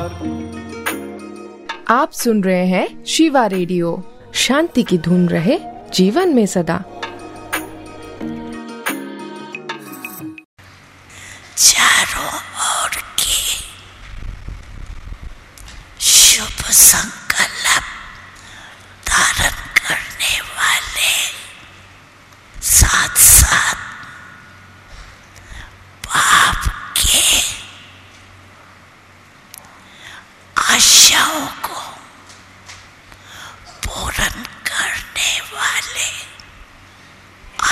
आप सुन रहे हैं शिवा रेडियो। शांति की धुन रहे जीवन में सदा। चारों ओर के शुभ संकल्प धारण करने वाले साथ साथ पाप के आशाओं को पूर्ण